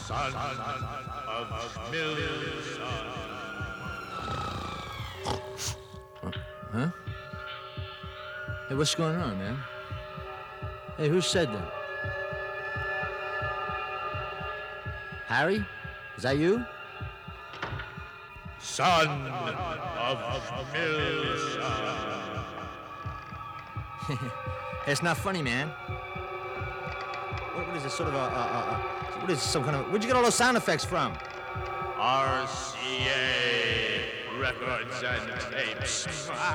son of Milson. Huh? Hey, what's going on, man? Hey, who said that? Harry? Is that you? Son of Milson. It's not funny, man. What is this, sort of what is this, some kind of... Where'd you get all those sound effects from? RCA Records and Tapes.